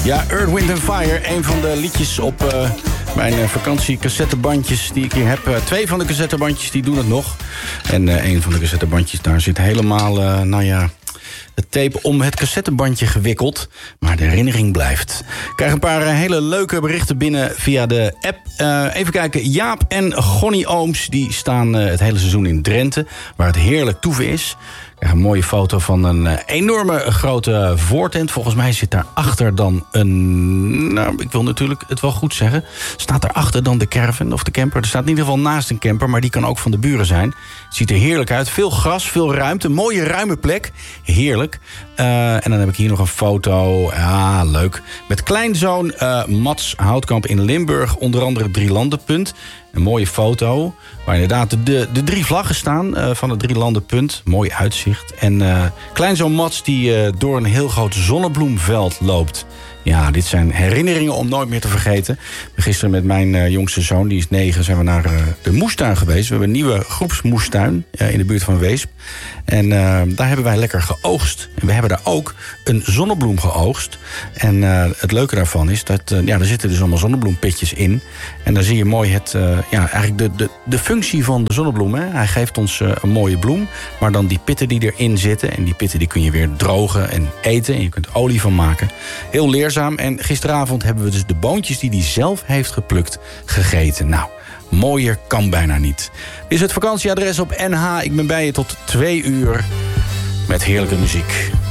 Ja, Earth, Wind & Fire. Een van de liedjes op mijn vakantie-cassettebandjes die ik hier heb. 2 van de cassettebandjes die doen het nog. En een van de cassettebandjes, daar zit helemaal, het tape om het cassettebandje gewikkeld. Maar de herinnering blijft. Ik krijg een paar hele leuke berichten binnen via de app. Even kijken, Jaap en Gonnie Ooms die staan het hele seizoen in Drenthe, waar het heerlijk toeven is. Ik krijg een mooie foto van een enorme grote voortent. Volgens mij zit daarachter dan een... Nou, ik wil natuurlijk het wel goed zeggen. Staat daarachter dan de caravan of de camper. Er staat in ieder geval naast een camper, maar die kan ook van de buren zijn. Het ziet er heerlijk uit. Veel gras, veel ruimte. Mooie ruime plek. Heerlijk. En dan heb ik hier nog een foto. Ja, leuk. Met kleinzoon Mats Houtkamp in Limburg. Onder andere 3 landenpunt. Een mooie foto waar inderdaad de 3 vlaggen staan van het 3 landenpunt. Mooi uitzicht. En kleinzoon Mats die door een heel groot zonnebloemveld loopt. Ja, dit zijn herinneringen om nooit meer te vergeten. Gisteren met mijn jongste zoon, die is 9, zijn we naar de moestuin geweest. We hebben een nieuwe groepsmoestuin in de buurt van Weesp. En daar hebben wij lekker geoogst. En we hebben daar ook een zonnebloem geoogst. En het leuke daarvan is dat er zitten dus allemaal zonnebloempitjes in. En dan zie je mooi eigenlijk de functie van de zonnebloem. Hè. Hij geeft ons een mooie bloem, maar dan die pitten die erin zitten. En die pitten die kun je weer drogen en eten. En je kunt olie van maken. Heel leerzaam. En gisteravond hebben we dus de boontjes die hij zelf heeft geplukt gegeten. Nou, mooier kan bijna niet. Dit is het vakantieadres op NH. Ik ben bij je tot 2 uur met heerlijke muziek.